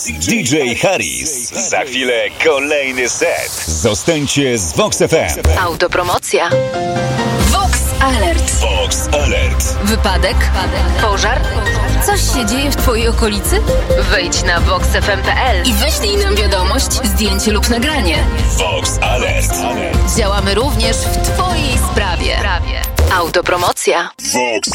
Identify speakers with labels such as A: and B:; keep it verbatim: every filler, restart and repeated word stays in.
A: D J Harris. Za chwilę kolejny set. Zostańcie z Vox F M.
B: Autopromocja. Vox Alert.
A: Vox Alert.
B: Wypadek? Pożar? Coś się dzieje w twojej okolicy? Wejdź na vox f m kropka p l i wyślij nam wiadomość, zdjęcie lub nagranie.
A: Vox Alert.
B: Działamy również w twojej sprawie. Autopromocja.
A: Vox